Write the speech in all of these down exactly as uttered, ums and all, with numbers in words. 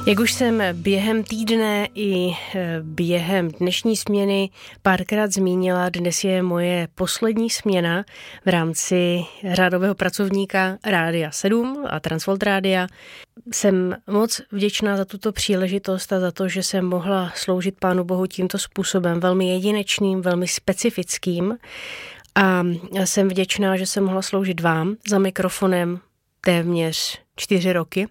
Jak už jsem během týdne i během dnešní směny párkrát zmínila, dnes je moje poslední směna v rámci řádového pracovníka Rádia sedm a Transvolt Rádia. Jsem moc vděčná za tuto příležitost a za to, že jsem mohla sloužit Pánu Bohu tímto způsobem, velmi jedinečným, velmi specifickým. A jsem vděčná, že jsem mohla sloužit vám za mikrofonem téměř čtyři roky.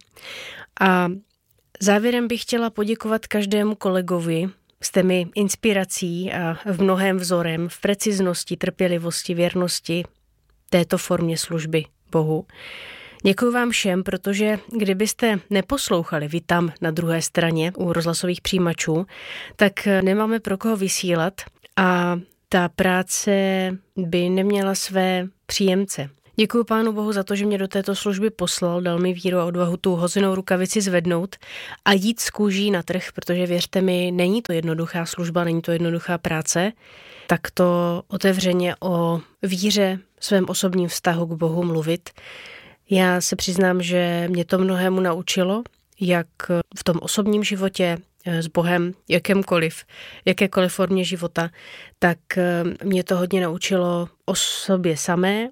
A závěrem bych chtěla poděkovat každému kolegovi. Jste mi inspirací a v mnohém vzorem, v preciznosti, trpělivosti, věrnosti této formě služby Bohu. Děkuji vám všem, protože kdybyste neposlouchali vy tam na druhé straně u rozhlasových přijímačů, tak nemáme pro koho vysílat a ta práce by neměla své příjemce. Děkuji Pánu Bohu za to, že mě do této služby poslal, dal mi víru a odvahu tu hozenou rukavici zvednout a jít z kůží na trh, protože věřte mi, není to jednoduchá služba, není to jednoduchá práce. Tak to otevřeně o víře, svém osobním vztahu k Bohu mluvit. Já se přiznám, že mě to mnohému naučilo, jak v tom osobním životě s Bohem, jakémkoliv, jakékoliv formě života, tak mě to hodně naučilo o sobě samé,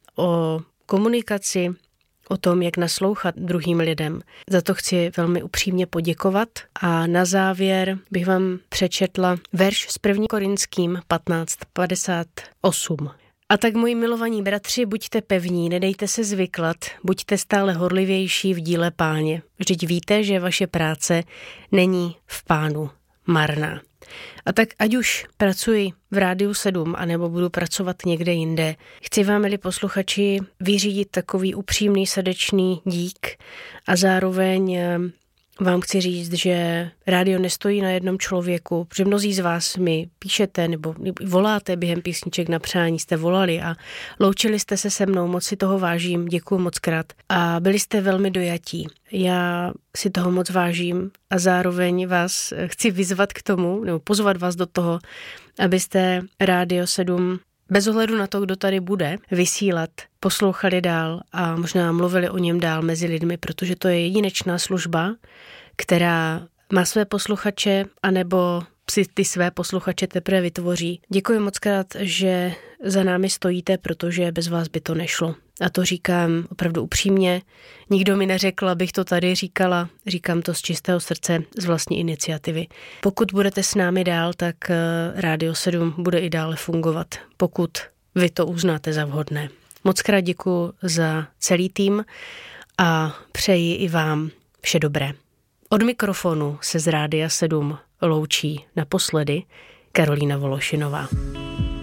o komunikaci, o tom, jak naslouchat druhým lidem. Za to chci velmi upřímně poděkovat a na závěr bych vám přečetla verš z první Korinským patnáct padesát osm. A tak, moji milovaní bratři, buďte pevní, nedejte se zvyklat, buďte stále horlivější v díle Páně. Vždyť víte, že vaše práce není v Pánu marná. A tak ať už pracuji v Rádiu sedm, anebo budu pracovat někde jinde, chci vám, milí posluchači, vyřídit takový upřímný srdečný dík a zároveň vám chci říct, že rádio nestojí na jednom člověku, protože mnozí z vás mi píšete nebo voláte během písniček na přání, jste volali a loučili jste se se mnou, moc si toho vážím, děkuju moc krát a byli jste velmi dojatí. Já si toho moc vážím a zároveň vás chci vyzvat k tomu, nebo pozvat vás do toho, abyste Rádio sedm bez ohledu na to, kdo tady bude vysílat, poslouchali dál a možná mluvili o něm dál mezi lidmi, protože to je jedinečná služba, která má své posluchače, anebo si ty své posluchače teprve vytvoří. Děkuji moc krát, že za námi stojíte, protože bez vás by to nešlo. A to říkám opravdu upřímně. Nikdo mi neřekl, abych to tady říkala. Říkám to z čistého srdce, z vlastní iniciativy. Pokud budete s námi dál, tak Rádio sedm bude i dále fungovat, pokud vy to uznáte za vhodné. Moc krát děkuji za celý tým a přeji i vám vše dobré. Od mikrofonu se z Rádia sedm loučí naposledy Karolína Vološinová.